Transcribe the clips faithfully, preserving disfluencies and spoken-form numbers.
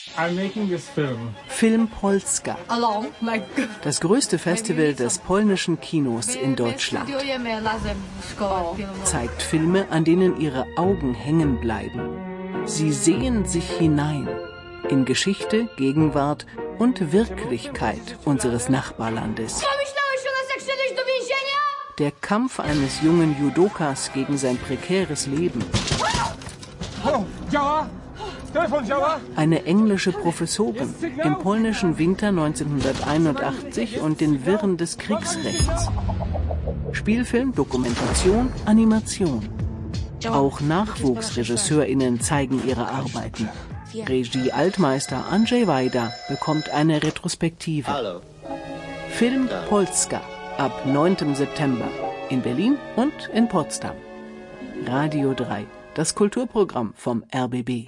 I'm making this film. Film Polska. Das größte Festival des polnischen Kinos in Deutschland. Zeigt Filme, an denen ihre Augen hängen bleiben. Sie sehen sich hinein in Geschichte, Gegenwart und Wirklichkeit unseres Nachbarlandes. Der Kampf eines jungen Judokas gegen sein prekäres Leben. Eine englische Professorin im polnischen Winter neunzehnhunderteinundachtzig und den Wirren des Kriegsrechts. Spielfilm, Dokumentation, Animation. Auch NachwuchsregisseurInnen zeigen ihre Arbeiten. Regie-Altmeister Andrzej Wajda bekommt eine Retrospektive. Hallo. Film Polska ab neunten September in Berlin und in Potsdam. Radio drei, das Kulturprogramm vom R B B.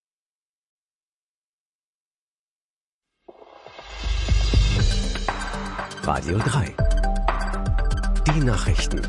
Radio drei. Die Nachrichten.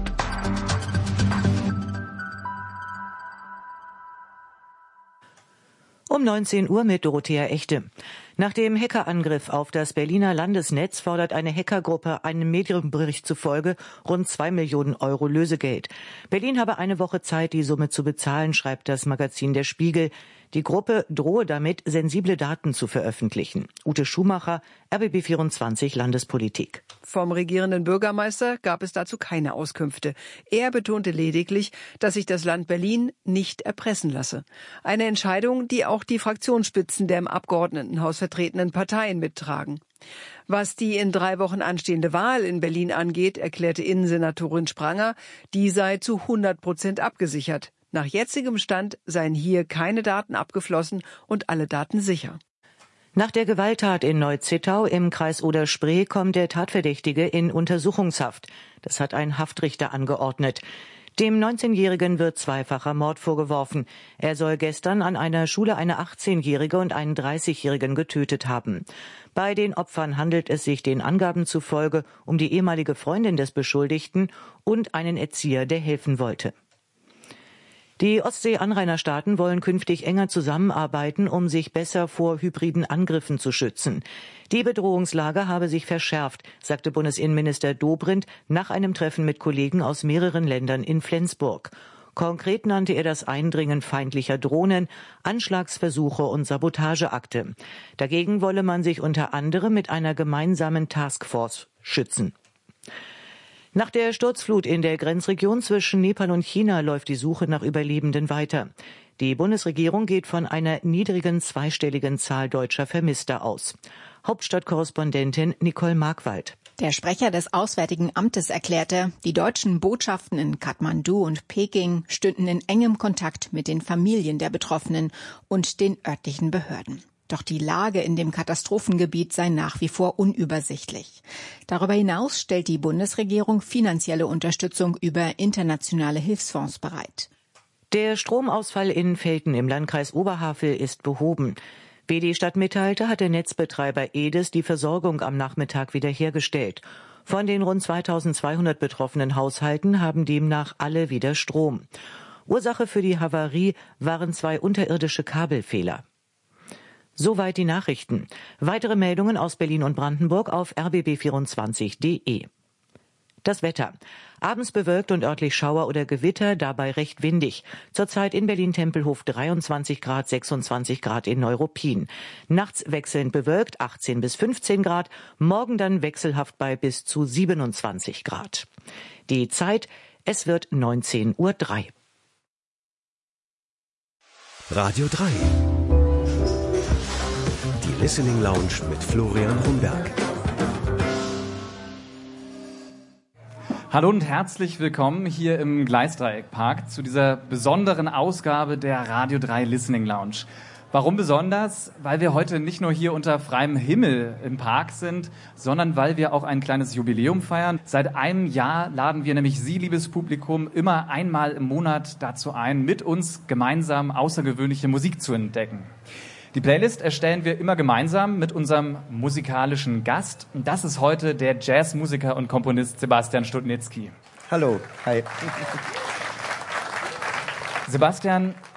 Um neunzehn Uhr mit Dorothea Echte. Nach dem Hackerangriff auf das Berliner Landesnetz fordert eine Hackergruppe einem Medienbericht zufolge rund zwei Millionen Euro Lösegeld. Berlin habe eine Woche Zeit, die Summe zu bezahlen, schreibt das Magazin Der Spiegel. Die Gruppe drohe damit, sensible Daten zu veröffentlichen. Ute Schumacher, R B B vierundzwanzig Landespolitik. Vom regierenden Bürgermeister gab es dazu keine Auskünfte. Er betonte lediglich, dass sich das Land Berlin nicht erpressen lasse. Eine Entscheidung, die auch die Fraktionsspitzen der im Abgeordnetenhaus vertretenen Parteien mittragen. Was die in drei Wochen anstehende Wahl in Berlin angeht, erklärte Innensenatorin Spranger, die sei zu hundert Prozent abgesichert. Nach jetzigem Stand seien hier keine Daten abgeflossen und alle Daten sicher. Nach der Gewalttat in Neu-Zittau im Kreis Oder-Spree kommt der Tatverdächtige in Untersuchungshaft. Das hat ein Haftrichter angeordnet. Dem neunzehnjährigen wird zweifacher Mord vorgeworfen. Er soll gestern an einer Schule eine achtzehnjährige und einen dreißigjährigen getötet haben. Bei den Opfern handelt es sich den Angaben zufolge um die ehemalige Freundin des Beschuldigten und einen Erzieher, der helfen wollte. Die Ostsee-Anrainerstaaten wollen künftig enger zusammenarbeiten, um sich besser vor hybriden Angriffen zu schützen. Die Bedrohungslage habe sich verschärft, sagte Bundesinnenminister Dobrindt nach einem Treffen mit Kollegen aus mehreren Ländern in Flensburg. Konkret nannte er das Eindringen feindlicher Drohnen, Anschlagsversuche und Sabotageakte. Dagegen wolle man sich unter anderem mit einer gemeinsamen Taskforce schützen. Nach der Sturzflut in der Grenzregion zwischen Nepal und China läuft die Suche nach Überlebenden weiter. Die Bundesregierung geht von einer niedrigen zweistelligen Zahl deutscher Vermisster aus. Hauptstadtkorrespondentin Nicole Markwald. Der Sprecher des Auswärtigen Amtes erklärte, die deutschen Botschaften in Kathmandu und Peking stünden in engem Kontakt mit den Familien der Betroffenen und den örtlichen Behörden. Doch die Lage in dem Katastrophengebiet sei nach wie vor unübersichtlich. Darüber hinaus stellt die Bundesregierung finanzielle Unterstützung über internationale Hilfsfonds bereit. Der Stromausfall in Velten im Landkreis Oberhavel ist behoben. Wie die Stadt mitteilte, hat der Netzbetreiber E D E S die Versorgung am Nachmittag wiederhergestellt. Von den rund zweitausendzweihundert betroffenen Haushalten haben demnach alle wieder Strom. Ursache für die Havarie waren zwei unterirdische Kabelfehler. Soweit die Nachrichten. Weitere Meldungen aus Berlin und Brandenburg auf r b b vierundzwanzig punkt d e. Das Wetter. Abends bewölkt und örtlich Schauer oder Gewitter, dabei recht windig. Zurzeit in Berlin-Tempelhof dreiundzwanzig Grad, sechsundzwanzig Grad in Neuruppin. Nachts wechselnd bewölkt, achtzehn bis fünfzehn Grad. Morgen dann wechselhaft bei bis zu siebenundzwanzig Grad. Die Zeit, es wird neunzehn Uhr drei. Radio drei. Die Listening Lounge mit Florian Rumberg. Hallo und herzlich willkommen hier im Gleisdreieckpark zu dieser besonderen Ausgabe der Radio drei Listening Lounge. Warum besonders? Weil wir heute nicht nur hier unter freiem Himmel im Park sind, sondern weil wir auch ein kleines Jubiläum feiern. Seit einem Jahr laden wir nämlich Sie, liebes Publikum, immer einmal im Monat dazu ein, mit uns gemeinsam außergewöhnliche Musik zu entdecken. Die Playlist erstellen wir immer gemeinsam mit unserem musikalischen Gast. Und das ist heute der Jazzmusiker und Komponist Sebastian Studnitzky. Hallo, hi. Sebastian,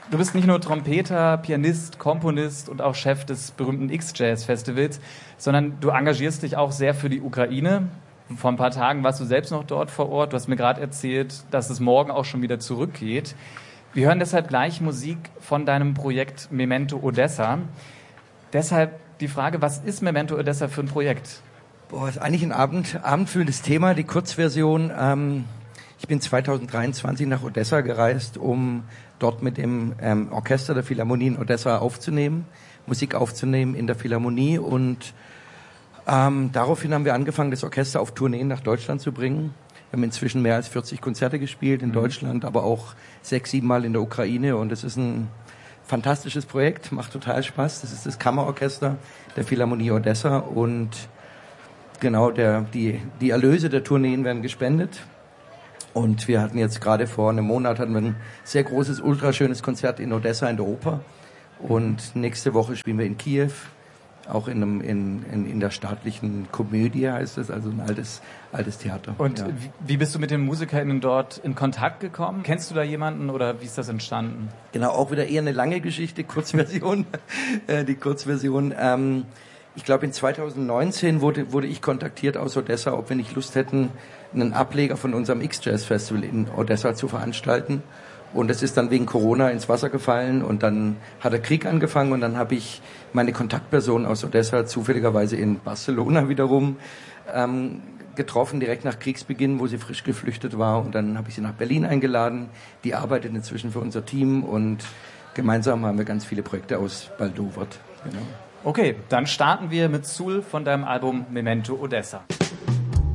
Du bist nicht nur Trompeter, Pianist, Komponist und auch Chef des berühmten X-Jazz-Festivals, sondern du engagierst dich auch sehr für die Ukraine. Vor ein paar Tagen warst du selbst noch dort vor Ort. Du hast mir gerade erzählt, dass es morgen auch schon wieder zurückgeht. Wir hören deshalb gleich Musik von deinem Projekt Memento Odessa. Deshalb die Frage, was ist Memento Odessa für ein Projekt? Boah, ist eigentlich ein Abend, abendfüllendes Thema, die Kurzversion. Ähm, ich bin zweitausenddreiundzwanzig nach Odessa gereist, um dort mit dem ähm, Orchester der Philharmonie in Odessa aufzunehmen, Musik aufzunehmen in der Philharmonie. Und ähm, daraufhin haben wir angefangen, das Orchester auf Tourneen nach Deutschland zu bringen. Wir haben inzwischen mehr als vierzig Konzerte gespielt in mhm. Deutschland, aber auch sechs, sieben Mal in der Ukraine. Und es ist ein fantastisches Projekt, macht total Spaß. Das ist das Kammerorchester der Philharmonie Odessa. Und genau, der, die, die Erlöse der Tourneen werden gespendet. Und wir hatten jetzt gerade vor einem Monat hatten wir ein sehr großes, ultraschönes Konzert in Odessa in der Oper. Und nächste Woche spielen wir in Kiew. Auch in, einem, in, in, in der staatlichen Komödie heißt es, also ein altes, altes Theater. Und ja. Wie bist du mit den MusikerInnen dort in Kontakt gekommen? Kennst du da jemanden oder wie ist das entstanden? Genau, auch wieder eher eine lange Geschichte, Kurzversion. Die Kurzversion. Ähm, ich glaube, in zweitausendneunzehn wurde, wurde ich kontaktiert aus Odessa, ob wir nicht Lust hätten, einen Ableger von unserem X-Jazz-Festival in Odessa zu veranstalten. Und es ist dann wegen Corona ins Wasser gefallen und dann hat der Krieg angefangen und dann habe ich meine Kontaktperson aus Odessa zufälligerweise in Barcelona wiederum ähm, getroffen, direkt nach Kriegsbeginn, wo sie frisch geflüchtet war. Und dann habe ich sie nach Berlin eingeladen. Die arbeitet inzwischen für unser Team und gemeinsam haben wir ganz viele Projekte aus Baldowert. Genau. Okay, dann starten wir mit Sul von deinem Album Memento Odessa.